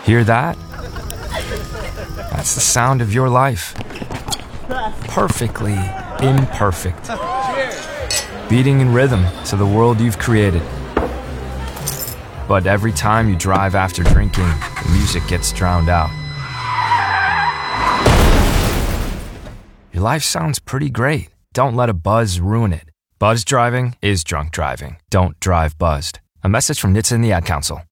Hear that? That's the sound of your life. Perfectly imperfect. Beating in rhythm to the world you've created. But every time you drive after drinking, the music gets drowned out. Your life sounds pretty great. Don't let a buzz ruin it. Buzz driving is drunk driving. Don't drive buzzed. A message from NHTSA and the Ad Council.